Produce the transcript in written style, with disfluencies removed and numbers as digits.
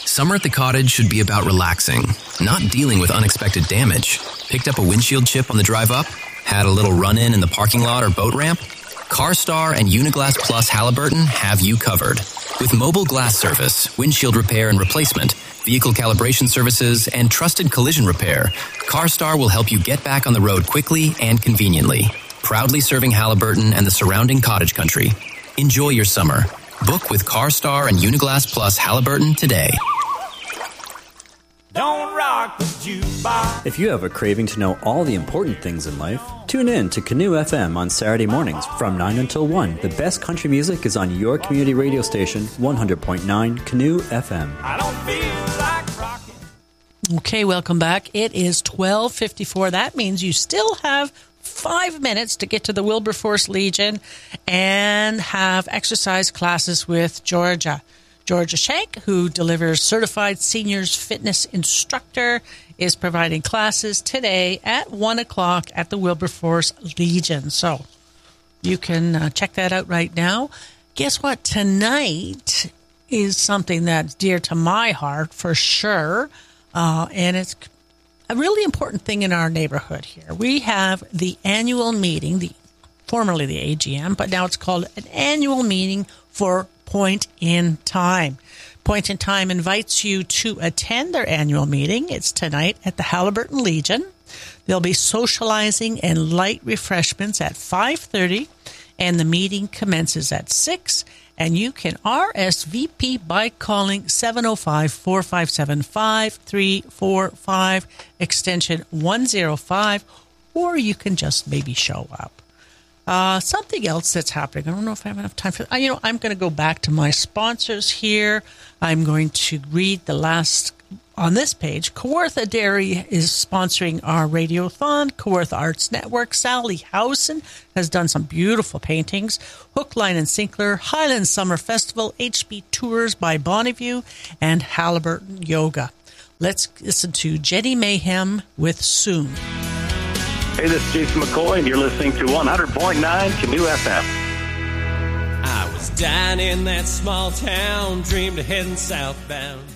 Summer at the cottage should be about relaxing, not dealing with unexpected damage. Picked up a windshield chip on the drive up? Had a little run-in in the parking lot or boat ramp? CarStar and Uniglass Plus Halliburton have you covered. With mobile glass service, windshield repair and replacement, vehicle calibration services, and trusted collision repair, CarStar will help you get back on the road quickly and conveniently. Proudly serving Halliburton and the surrounding cottage country. Enjoy your summer. Book with CarStar and Uniglass Plus Halliburton today. Don't rock the jukebox. If you have a craving to know all the important things in life, tune in to Canoe FM on Saturday mornings from 9 until 1. The best country music is on your community radio station, 100.9 Canoe FM. I don't feel like rocking. Okay, welcome back. It is 12:54. That means you still have 5 minutes to get to the Wilberforce Legion and have exercise classes with Georgia. Georgia Shank, who delivers certified seniors fitness instructor, is providing classes today at 1 o'clock at the Wilberforce Legion. So you can check that out right now. Guess what? Tonight is something that's dear to my heart for sure. And it's a really important thing in our neighborhood here. We have the annual meeting, formerly the AGM, but now it's called an annual meeting for Point in Time. Point in Time invites you to attend their annual meeting. It's tonight at the Halliburton Legion. There'll be socializing and light refreshments at 5:30, and the meeting commences at 6. And you can RSVP by calling 705-457-5345, extension 105, or you can just maybe show up. Something else that's happening. I don't know if I have enough time for that. I'm going to go back to my sponsors here. I'm going to read the last on this page. Kawartha Dairy is sponsoring our radiothon. Kawartha Arts Network. Sally Howson has done some beautiful paintings. Hook, Line, and Sinker. Highland Summer Festival. HB Tours by Bonneview. And Halliburton Yoga. Let's listen to Jenny Mayhem with Soon. Hey, this is Jason McCoy, and you're listening to 100.9 Canoe FM. I was down in that small town, dreamed of heading southbound.